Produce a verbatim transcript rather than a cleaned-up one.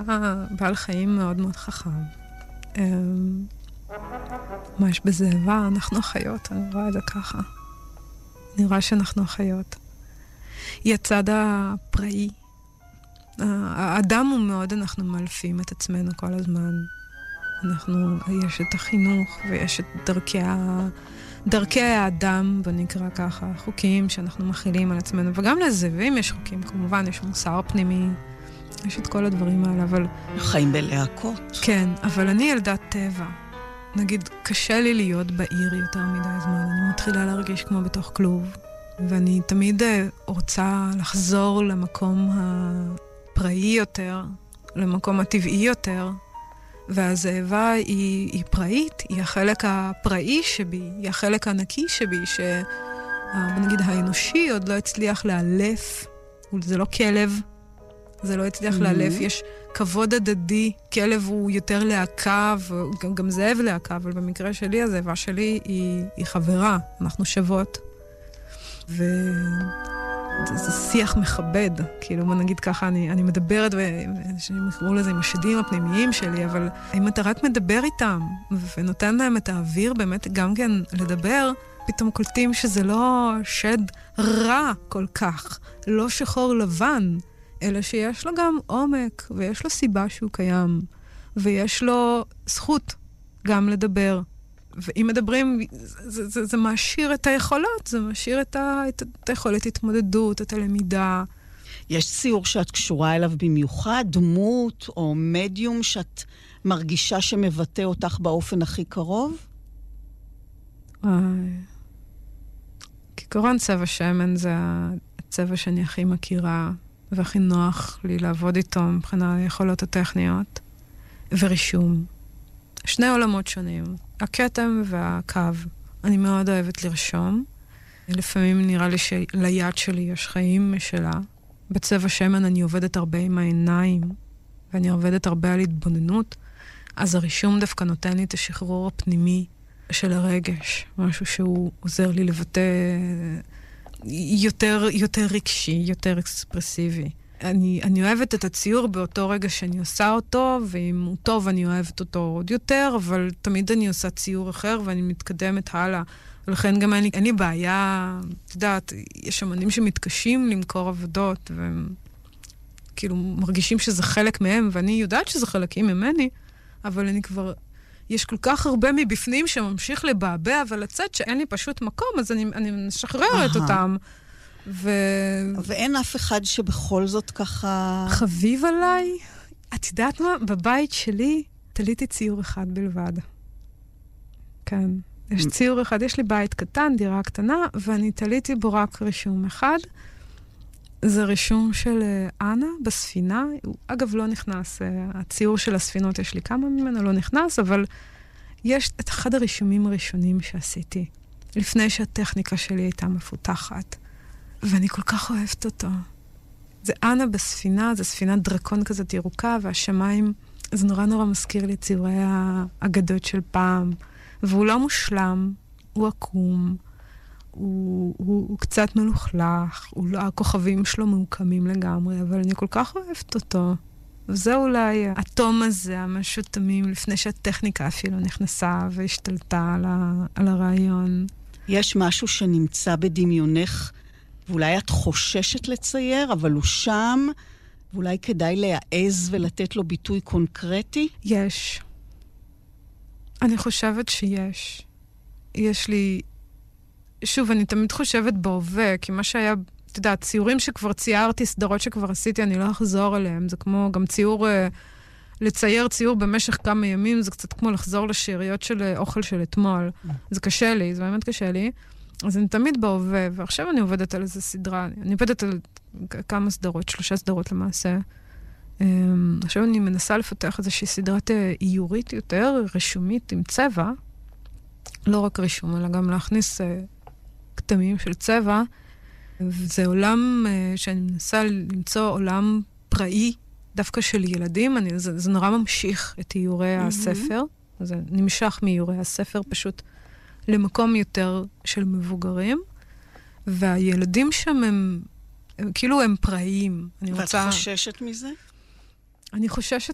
בעל חיים מאוד מאוד חכם. מה יש בזאבה? אנחנו החיות, אני רואה את זה ככה. אני רואה שאנחנו החיות. היא הצד הפראי. האדם הוא מאוד, אנחנו מאלפים את עצמנו כל הזמן. אנחנו, יש את החינוך ויש את דרכי, ה, דרכי האדם, בוא נקרא ככה, חוקים שאנחנו מכילים על עצמנו, וגם לזאבים יש חוקים, כמובן, יש מוסר פנימי, יש את כל הדברים האלה, אבל... חיים בלהקות. כן, אבל אני ילדת טבע. נגיד, קשה לי להיות בעיר יותר מדי זמן, אני מתחילה להרגיש כמו בתוך כלוב, ואני תמיד רוצה לחזור למקום הפראי יותר, למקום הטבעי יותר, והזאבה היא, היא פראית, היא החלק הפראי שבי, היא החלק הנקי שבי, שנגיד האנושי עוד לא הצליח לאלף, זה לא כלב, זה לא הצליח mm-hmm. לאלף, יש כבוד הדדי, כלב הוא יותר להקה, וגם גם זאב להקה, אבל במקרה שלי הזאבה שלי היא, היא חברה, אנחנו שוות, וזה שיח מכבד, כאילו בוא נגיד ככה, אני, אני מדברת, ואנשים יקראו לזה עם השדים הפנימיים שלי, אבל אם אתה רק מדבר איתם, ונותן להם את האוויר באמת גם כן לדבר, פתאום קולטים שזה לא שד רע כל כך, לא שחור לבן, אלא שיש לו גם עומק, ויש לו סיבה שהוא קיים, ויש לו זכות גם לדבר. ואם מדברים, זה, זה, זה מעשיר את היכולות, זה מעשיר את, ה, את, את היכולת התמודדות, את הלמידה. יש ציור שאת קשורה אליו במיוחד, דמות או מדיום שאת מרגישה שמבטא אותך באופן הכי קרוב? וואי. כעיקרון צבע שמן זה הצבע שאני הכי מכירה, והכי נוח לי לעבוד איתו מבחינת היכולות הטכניות, ורישום. שני עולמות שונים, הכתם והקו. אני מאוד אוהבת לרשום. לפעמים נראה לי שליד שלי יש חיים משלה. בצבע שמן אני עובדת הרבה עם העיניים, ואני עובדת הרבה על התבוננות, אז הרישום דווקא נותן לי את השחרור הפנימי של הרגש, משהו שהוא עוזר לי לבטא יותר, יותר רגשי, יותר אקספרסיבי. אני, אני אוהבת את הציור באותו רגע שאני עושה אותו, ואם הוא טוב אני אוהבת אותו עוד יותר, אבל תמיד אני עושה ציור אחר ואני מתקדמת הלאה. ולכן גם אין לי, אין לי בעיה, את יודעת, יש אמנים שמתקשים למכור עבודות, והם כאילו מרגישים שזה חלק מהם, ואני יודעת שזה חלקים ממני, אבל אני כבר, יש כל כך הרבה מבפנים שממשיך לבעבע ולצאת שאין לי פשוט מקום, אז אני, אני משחררת אותם. ו... ואין אף אחד שבכל זאת ככה... חביב עליי. את יודעת מה? בבית שלי תליתי ציור אחד בלבד. כן. יש ציור אחד, יש לי בית קטן, דירה קטנה, ואני תליתי בו רק רישום אחד. זה רישום של אנה בספינה. הוא, אגב, לא נכנס. הציור של הספינות, יש לי כמה ממנו, לא נכנס, אבל יש את אחד הרישומים הראשונים שעשיתי, לפני שהטכניקה שלי הייתה מפותחת. ואני כל כך אוהבת אותו. זה אנה בספינה, זה ספינת דרקון כזאת ירוקה, והשמיים, זה נורא נורא מזכיר לי ציורי האגדות של פעם. והוא לא מושלם, הוא עקום, הוא, הוא, הוא קצת מלוכלך, הוא לא, הכוכבים שלו מעוקמים לגמרי, אבל אני כל כך אוהבת אותו. וזה אולי התום הזה, המשהו תמים, לפני שהטכניקה אפילו נכנסה והשתלטה על, ה, על הרעיון. יש משהו שנמצא בדמיונך, ואולי את חוששת לצייר, אבל הוא שם, ואולי כדאי להעז ולתת לו ביטוי קונקרטי? יש. אני חושבת שיש. יש לי... שוב, אני תמיד חושבת בהווה, כי מה שהיה, אתה יודע, ציורים שכבר ציירתי, סדרות שכבר עשיתי, אני לא אחזור עליהם. זה כמו גם ציור, לצייר ציור במשך כמה ימים, זה קצת כמו לחזור לשאריות של אוכל של אתמול. זה קשה לי, זה באמת קשה לי. אז אני תמיד בהווה, ועכשיו אני עובדת על איזו סדרה, אני עובדת על כמה סדרות, שלושה סדרות למעשה. עכשיו אני מנסה לפתח איזושהי סדרת איורית יותר, רשומית עם צבע, לא רק רישום, אלא גם להכניס כתמים של צבע. וזה עולם שאני מנסה למצוא עולם פראי, דווקא של ילדים, אני, זה, זה נורא ממשיך את איורי mm-hmm. הספר, זה נמשך מאיורי הספר פשוט, למקום יותר של מבוגרים, והילדים שם הם, הם כאילו הם פראיים. ואת רוצה... חוששת מזה? אני חוששת